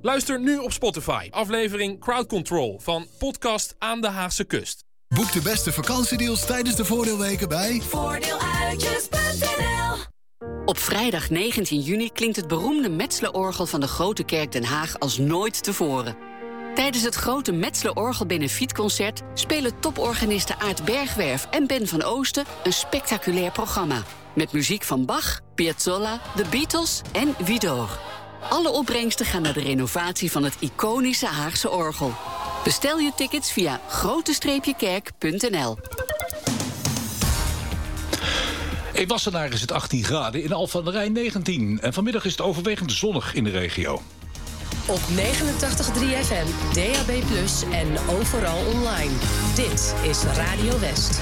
Luister nu op Spotify. Aflevering Crowd Control van Podcast aan de Haagse Kust. Boek de beste vakantiedeals tijdens de voordeelweken bij Voordeeluitjes.nl. Op vrijdag 19 juni klinkt het beroemde Metzler-orgel van de Grote Kerk Den Haag als nooit tevoren. Tijdens het grote Metzler-orgel-benefietconcert spelen toporganisten Aart Bergwerf en Ben van Oosten een spectaculair programma. Met muziek van Bach, Piazzolla, The Beatles en Widor. Alle opbrengsten gaan naar de renovatie van het iconische Haagse orgel. Bestel je tickets via grote-kerk.nl. In Wassenaar is het 18 graden, in Alphen aan de Rijn 19. En vanmiddag is het overwegend zonnig in de regio. Op 89.3 FM, DAB+ en overal online. Dit is Radio West.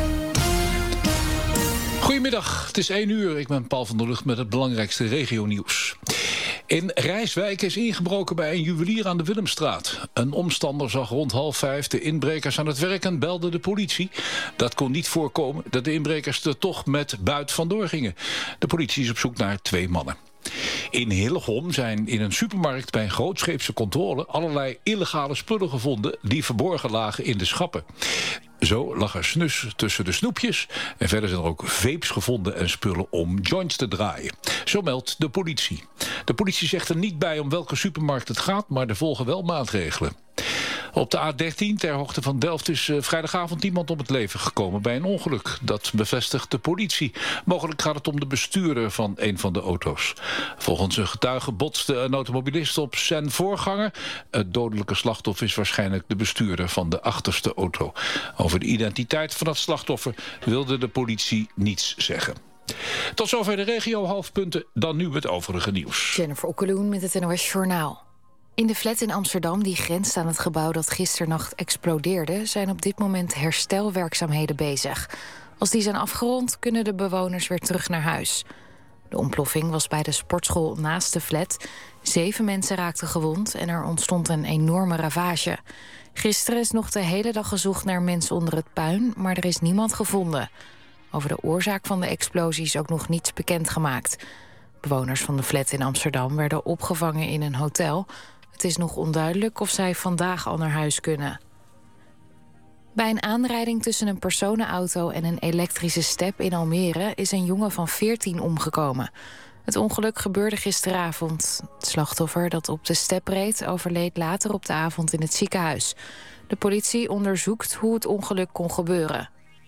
Goedemiddag, het is 1 uur. Ik ben Paul van der Lucht met het belangrijkste regionieuws. In Rijswijk is ingebroken bij een juwelier aan de Willemstraat. Een omstander zag rond 4:30 de inbrekers aan het werk en belde de politie. Dat kon niet voorkomen dat de inbrekers er toch met buit vandoor gingen. De politie is op zoek naar 2 mannen. In Hillegom zijn in een supermarkt bij een grootscheepse controle allerlei illegale spullen gevonden die verborgen lagen in de schappen. Zo lag er snus tussen de snoepjes en verder zijn er ook vapes gevonden en spullen om joints te draaien. Zo meldt de politie. De politie zegt er niet bij om welke supermarkt het gaat, maar er volgen wel maatregelen. Op de A13 ter hoogte van Delft is vrijdagavond iemand om het leven gekomen bij een ongeluk. Dat bevestigt de politie. Mogelijk gaat het om de bestuurder van een van de auto's. Volgens een getuige botste een automobilist op zijn voorganger. Het dodelijke slachtoffer is waarschijnlijk de bestuurder van de achterste auto. Over de identiteit van het slachtoffer wilde de politie niets zeggen. Tot zover de regio-hoofdpunten, dan nu het overige nieuws. Jennifer Okkeloen met het NOS Journaal. In de flat in Amsterdam, die grenst aan het gebouw dat gisternacht explodeerde, zijn op dit moment herstelwerkzaamheden bezig. Als die zijn afgerond, kunnen de bewoners weer terug naar huis. De ontploffing was bij de sportschool naast de flat. 7 mensen raakten gewond en er ontstond een enorme ravage. Gisteren is nog de hele dag gezocht naar mensen onder het puin, maar er is niemand gevonden. Over de oorzaak van de explosie is ook nog niets bekendgemaakt. Bewoners van de flat in Amsterdam werden opgevangen in een hotel. Het is nog onduidelijk of zij vandaag al naar huis kunnen. Bij een aanrijding tussen een personenauto en een elektrische step in Almere is een jongen van 14 omgekomen. Het ongeluk gebeurde gisteravond. Het slachtoffer dat op de step reed overleed later op de avond in het ziekenhuis. De politie onderzoekt hoe het ongeluk kon gebeuren.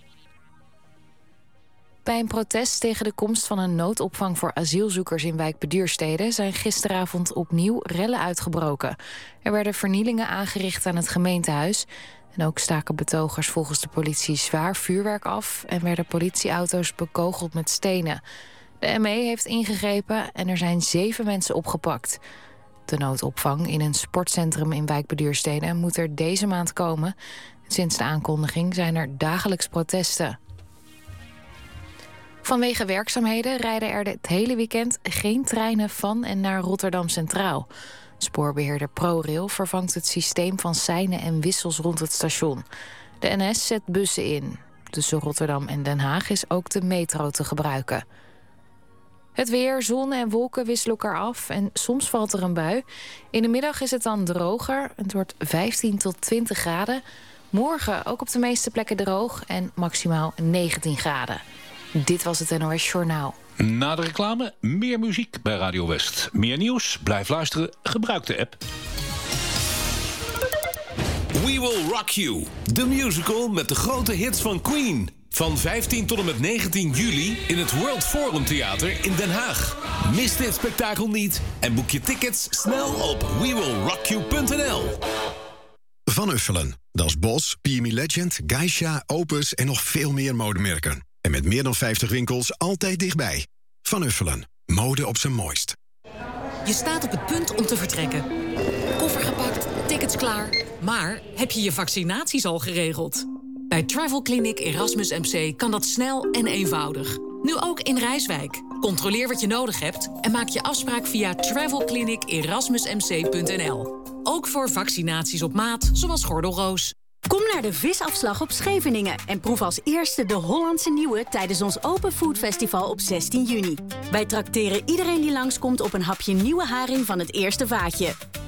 Bij een protest tegen de komst van een noodopvang voor asielzoekers in wijk Beduurstede zijn gisteravond opnieuw rellen uitgebroken. Er werden vernielingen aangericht aan het gemeentehuis. En ook staken betogers volgens de politie zwaar vuurwerk af en werden politieauto's bekogeld met stenen. De ME heeft ingegrepen en er zijn 7 mensen opgepakt. De noodopvang in een sportcentrum in wijk Beduurstede moet er deze maand komen. Sinds de aankondiging zijn er dagelijks protesten. Vanwege werkzaamheden rijden er het hele weekend geen treinen van en naar Rotterdam Centraal. Spoorbeheerder ProRail vervangt het systeem van seinen en wissels rond het station. De NS zet bussen in. Tussen Rotterdam en Den Haag is ook de metro te gebruiken. Het weer, zon en wolken wisselen elkaar af en soms valt er een bui. In de middag is het dan droger. Het wordt 15 tot 20 graden. Morgen ook op de meeste plekken droog en maximaal 19 graden. Dit was het NOS Journaal. Na de reclame meer muziek bij Radio West. Meer nieuws? Blijf luisteren. Gebruik de app. We Will Rock You. De musical met de grote hits van Queen. Van 15 tot en met 19 juli in het World Forum Theater in Den Haag. Mis dit spektakel niet en boek je tickets snel op wewillrockyou.nl. Van Uffelen, Das Boss, PME Legend, Geisha, Opus en nog veel meer modemerken. En met meer dan 50 winkels altijd dichtbij. Van Uffelen, mode op zijn mooist. Je staat op het punt om te vertrekken. Koffer gepakt, tickets klaar. Maar heb je je vaccinaties al geregeld? Bij Travel Clinic Erasmus MC kan dat snel en eenvoudig. Nu ook in Rijswijk. Controleer wat je nodig hebt en maak je afspraak via travelclinicerasmusmc.nl. Ook voor vaccinaties op maat, zoals gordelroos. Kom naar de visafslag op Scheveningen en proef als eerste de Hollandse Nieuwe tijdens ons Open Food Festival op 16 juni. Wij trakteren iedereen die langskomt op een hapje nieuwe haring van het eerste vaatje.